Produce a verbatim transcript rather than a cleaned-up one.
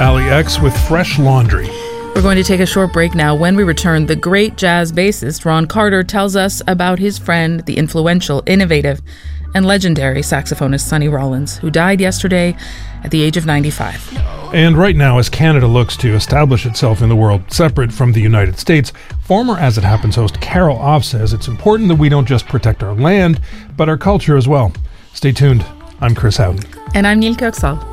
Ali X with Fresh Laundry. We're going to take a short break now. When we return, the great jazz bassist Ron Carter tells us about his friend, the influential, innovative, and legendary saxophonist Sonny Rollins, who died yesterday at the age of ninety-five. And right now, as Canada looks to establish itself in the world separate from the United States, former As It Happens host Carol Off says it's important that we don't just protect our land, but our culture as well. Stay tuned. I'm Chris Howden. And I'm Neil Kirksall.